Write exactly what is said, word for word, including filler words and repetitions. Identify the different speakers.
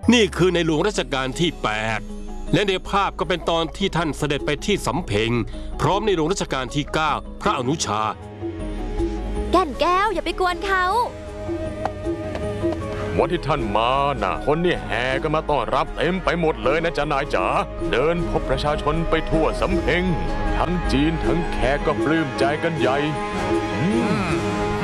Speaker 1: นี่คือในหลวงรัชกาลที่แปดและในภาพก็เป็นตอนที่ท่านเสด็จไปที่สำเพ็งพร้อมในหลวงรัชกาลที่เก้าพระอนุชา
Speaker 2: แก่นแก้วอย่าไปกวนเขา
Speaker 3: วันที่ท่านมาน่ะคนนี่แห่กันมาต้อนรับเต็มไปหมดเลยนะจ๊ะนายจ๋าเดินพบประชาชนไปทั่วสำเพ็งทั้งจีนทั้งแขกก็ปลื้มใจกันใหญ่